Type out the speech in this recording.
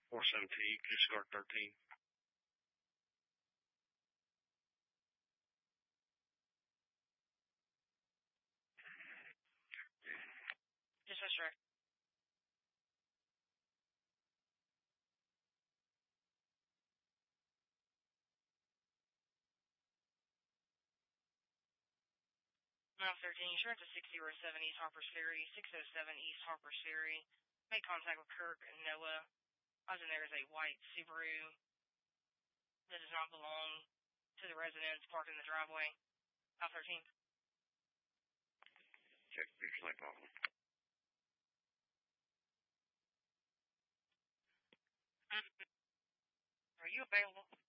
417, discard 13. Dismiss direct. Mile 13, insurance to 607 East Harper's Ferry, 607 East Harper's Ferry. Made contact with Kirk and Noah. Causing there is a white Subaru that does not belong to the residents parked in the driveway. Mile 13. Check picture light problem. Are you available?